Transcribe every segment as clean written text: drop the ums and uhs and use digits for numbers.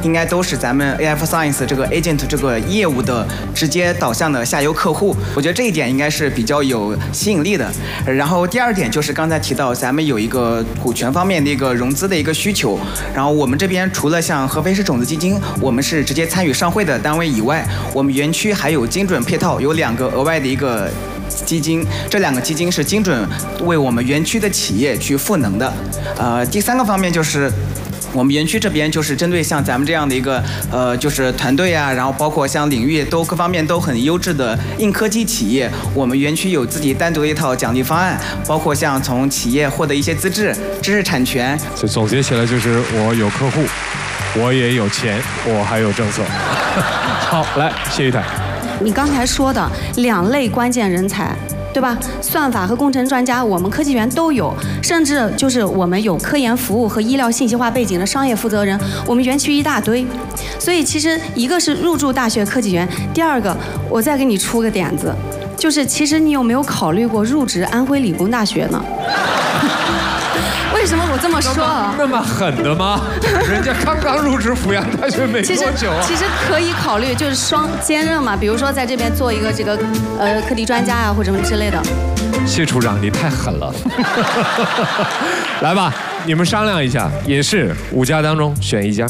应该都是咱们 AI for Science 这个 agent 这个业务的直接导向的下游客户。我觉得这一点应该是比较有吸引力的。然后第二点就是刚才提到咱们有一个股权方面的一个融资的一个需求，然后我们这边除了像合肥市种子基金，我们是直接参与上会的单位以外，我们园区还有精准配套，有2个额外的一个基金，这2个基金是精准为我们园区的企业去赋能的。第3个方面就是我们园区这边就是针对像咱们这样的一个就是团队啊，然后包括像领域都各方面都很优质的硬科技企业，我们园区有自己单独的一套奖励方案，包括像从企业获得一些资质、知识产权。 所以总结起来就是我有客户，我也有钱，我还有政策。好，来谢玉台。 你刚才说的2类关键人才，对吧？算法和工程专家，我们科技园都有，甚至就是我们有科研服务和医疗信息化背景的商业负责人，我们园区一大堆。所以其实一个是入驻大学科技园，第2个我再给你出个点子，就是其实你有没有考虑过入职安徽理工大学呢？为什么我这么说啊？ 那么狠的吗？人家刚刚入职阜阳大学没多久啊。 其实可以考虑，就是双兼任嘛，比如说在这边做一个这个课题专家啊，或者什么之类的。 谢处长，你太狠了。来吧，你们商量一下，也是5家当中选1家。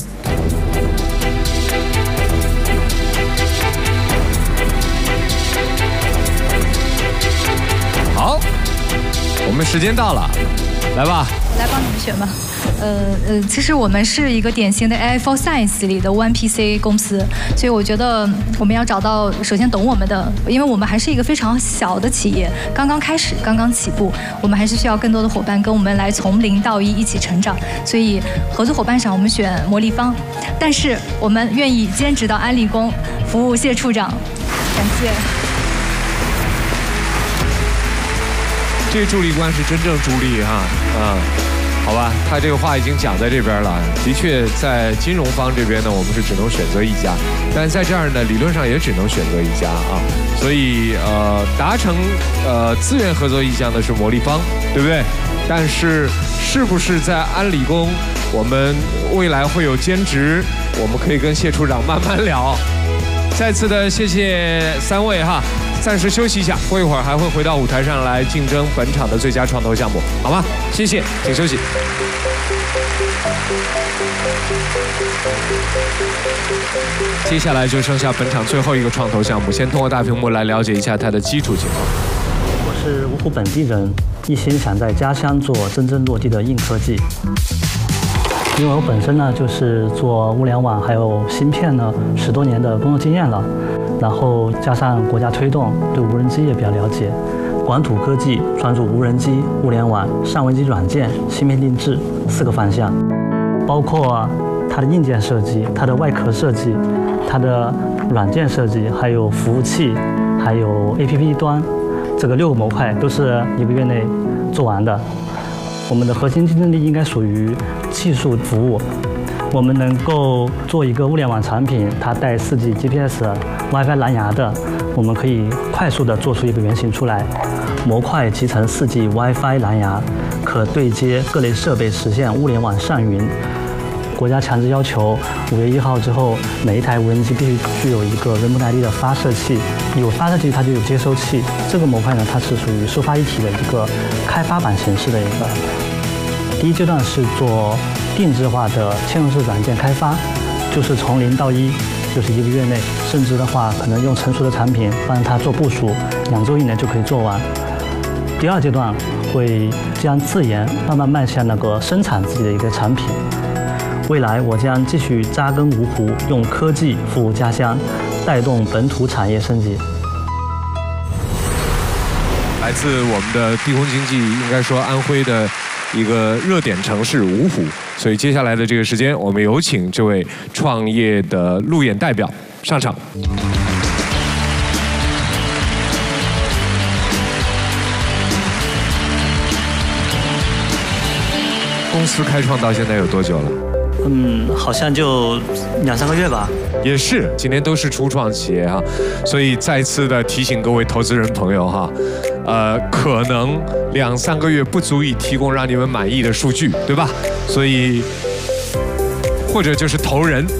好，我们时间到了，来吧。 来帮你们选吧。其实我们是一个典型的 AI for Science 里的 1PC 公司，所以我觉得我们要找到首先懂我们的，因为我们还是一个非常小的企业，刚刚开始，刚刚起步，我们还是需要更多的伙伴跟我们来从0到1一起成长。所以合作伙伴上我们选魔力方，但是我们愿意兼职到安理工服务谢处长，感谢。 这个助理官是真正助理哈，好吧，他这个话已经讲在这边了。的确，在金融方这边呢，我们是只能选择1家，但在这儿呢，理论上也只能选择1家啊。所以达成资源合作意向的是魔力方，对不对？但是是不是在安理工，我们未来会有兼职，我们可以跟谢处长慢慢聊。再次的谢谢3位哈。暂时休息一下，过一会儿还会回到舞台上来竞争本场的最佳创投项目，好吗？谢谢，请休息。接下来就剩下本场最后一个创投项目，先通过大屏幕来了解一下它的基础情况。 我是芜湖本地人，一心想在家乡做真正落地的硬科技。因为我本身呢就是做物联网还有芯片呢10多年的工作经验了。然后加上国家推动，对无人机也比较了解。广土科技专注无人机、物联网、上微机软件、芯片定制4个方向，包括它的硬件设计、它的外壳设计、它的软件设计，还有服务器，还有 APP 端，这个6个模块都是1个月内做完的。我们的核心竞争力应该属于技术服务。我们能够做一个物联网产品，它带4G GPS、WiFi 蓝牙的，我们可以快速的做出一个原型出来。模块集成4G WiFi 蓝牙，可对接各类设备，实现物联网上云。国家强制要求5月1号之后，每一台无人机必须具有一个 Remote ID 的发射器，有发射器它就有接收器。这个模块呢，它是属于收发一体的一个开发版形式的一个。第一阶段是做定制化的嵌入式软件开发，就是从0到1，就是1个月内，甚至的话可能用成熟的产品帮它做部署，2周以内就可以做完。第2阶段会将自研慢慢迈向那个生产自己的一个产品。未来我将继续扎根芜湖，用科技服务家乡，带动本土产业升级。 来自我们的地空经济，应该说安徽的一个热点城市芜湖，所以接下来的这个时间，我们有请这位创业的路演代表上场。公司开创到现在有多久了？ 好像就2、3个月吧。 也是，今天都是初创企业哈，所以再次的提醒各位投资人朋友哈，可能2、3个月不足以提供让你们满意的数据，对吧？所以或者就是投人